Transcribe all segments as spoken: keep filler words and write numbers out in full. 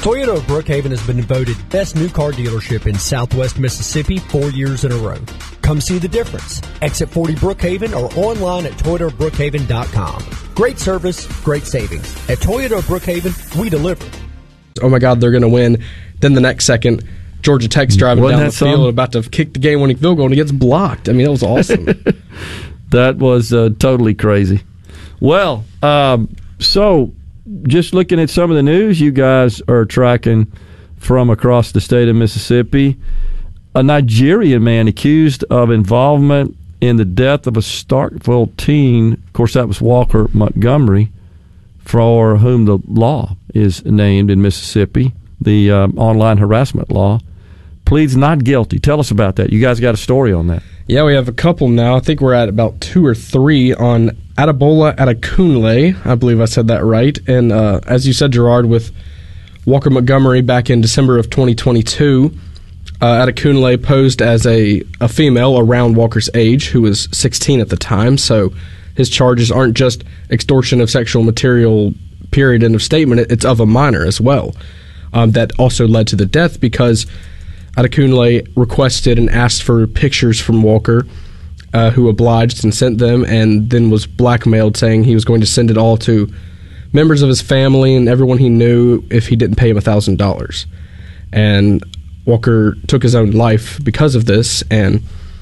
Toyota of Brookhaven has been voted best new car dealership in Southwest Mississippi four years in a row. Come see the difference. Exit forty Brookhaven or online at toyota of brookhaven dot com. Great service, great savings. At Toyota of Brookhaven, we deliver. Oh my God, they're going to win. Then the next second, Georgia Tech's driving Wasn't down the field, some? about to kick the game-winning field goal, and he gets blocked. I mean, that was awesome. That was uh, totally crazy. Well, um, so just looking at some of the news you guys are tracking from across the state of Mississippi, a Nigerian man accused of involvement in the death of a Starkville teen. Of course, that was Walker Montgomery, for whom the law is named in Mississippi, the um, online harassment law, pleads not guilty. Tell us about that. You guys got a story on that. Yeah, we have a couple now. I think we're at about two or three on Adebola Adekunle. I believe I said that right. And uh, as you said, Gerard, with Walker Montgomery back in December of twenty twenty-two, uh, Adekunle posed as a, a female around Walker's age, who was sixteen at the time. So his charges aren't just extortion of sexual material, period, end of statement. It's of a minor as well. Um, that also led to the death because Adekunle requested and asked for pictures from Walker, uh, who obliged and sent them, and then was blackmailed, saying he was going to send it all to members of his family and everyone he knew if he didn't pay him one thousand dollars. And Walker took his own life because of this, and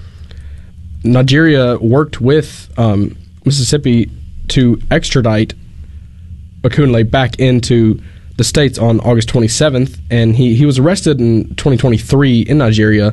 Nigeria worked with um, Mississippi to extradite Adekunle back into the States on August twenty-seventh, and he, he was arrested in twenty twenty-three in Nigeria.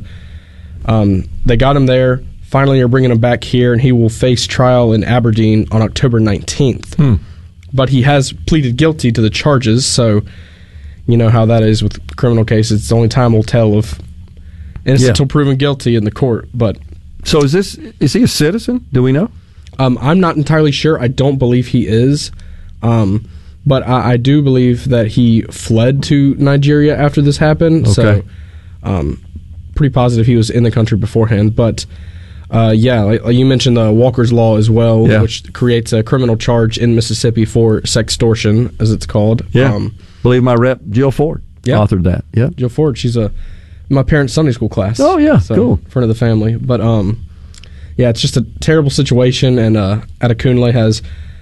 Um, they got him there, finally are bringing him back here, and he will face trial in Aberdeen on October nineteenth. Hmm. But he has pleaded guilty to the charges, so you know how that is with criminal cases. It's the only time will tell of innocent until yeah. proven guilty in the court. But so is this is he a citizen? Do we know? Um, I'm not entirely sure. I don't believe he is. Um But I, I do believe that he fled to Nigeria after this happened. Okay. So, um, pretty positive he was in the country beforehand. But, uh, yeah, like, like you mentioned the Walker's Law as well, yeah. which creates a criminal charge in Mississippi for sextortion, as it's called. Yeah. Um, believe my rep, Jill Ford, yeah. authored that. Yeah. Jill Ford, she's a my parents' Sunday school class. Oh, yeah, so, cool. Friend of the family. But, um, yeah, it's just a terrible situation, and uh, Adekunle has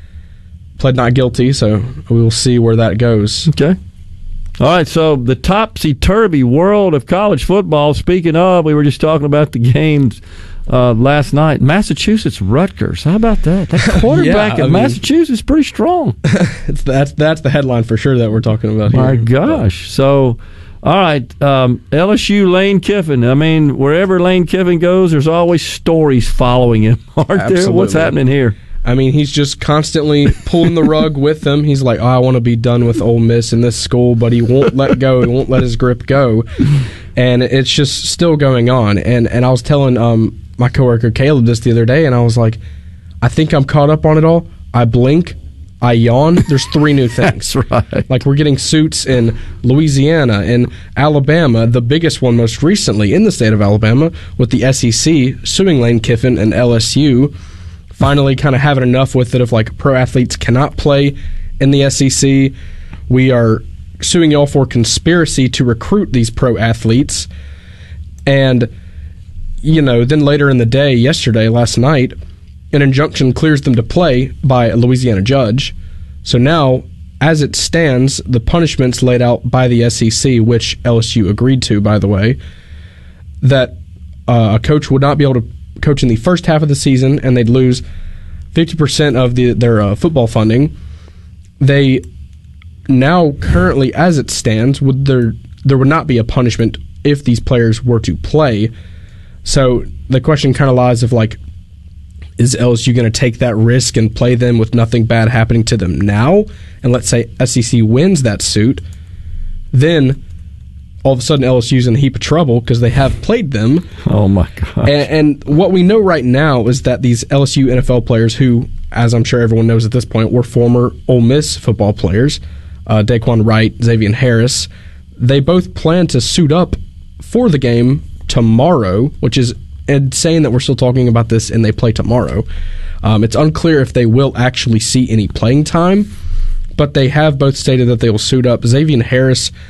pled not guilty, so we will see where that goes. Okay. All right, so the topsy-turvy world of college football. Speaking of, we were just talking about the games uh, last night. Massachusetts Rutgers. How about that? That quarterback yeah, in mean, Massachusetts is pretty strong. it's, that's, that's the headline for sure that we're talking about here. My gosh. So, all right, um, L S U Lane Kiffin. I mean, wherever Lane Kiffin goes, there's always stories following him, aren't Absolutely. there? What's happening here? I mean, he's just constantly pulling the rug with them. He's like, oh, I want to be done with Ole Miss in this school, but he won't let go. He won't let his grip go. And it's just still going on. And and I was telling um, my coworker Caleb this the other day, and I was like, I think I'm caught up on it all. I blink, I yawn. There's three new things. That's right. Like we're getting suits in Louisiana and Alabama, the biggest one most recently in the state of Alabama, with the S E C suing Lane Kiffin and L S U. Finally kind of having enough with it of like pro athletes cannot play in the S E C. We are suing y'all for conspiracy to recruit these pro athletes. And, you know, then later in the day, yesterday, last night, an injunction clears them to play by a Louisiana judge. So now, as it stands, the punishments laid out by the S E C, which L S U agreed to, by the way, that uh, a coach would not be able to coach in the first half of the season, and they'd lose fifty percent of the, their uh, football funding. They now, currently, as it stands, would there there would not be a punishment if these players were to play. So the question kind of lies of, like, is L S U going to take that risk and play them with nothing bad happening to them now? And let's say S E C wins that suit, then all of a sudden L S U's in a heap of trouble because they have played them. Oh, my gosh. And, and what we know right now is that these L S U N F L players who, as I'm sure everyone knows at this point, were former Ole Miss football players, uh, Daquan Wright, Xavier Harris, they both plan to suit up for the game tomorrow, which is insane that we're still talking about this and they play tomorrow. Um, it's unclear if they will actually see any playing time, but they have both stated that they will suit up. Xavier Harris